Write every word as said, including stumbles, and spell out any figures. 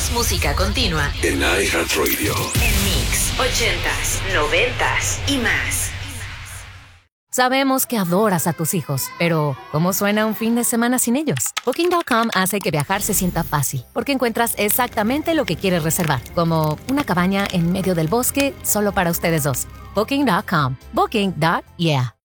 Más música continua en iHeartRadio. En Mix, ochentas, noventas y más. Sabemos que adoras a tus hijos, pero ¿cómo suena un fin de semana sin ellos? Booking punto com hace que viajar se sienta fácil, porque encuentras exactamente lo que quieres reservar, como una cabaña en medio del bosque solo para ustedes dos. Booking punto com. Booking. Yeah.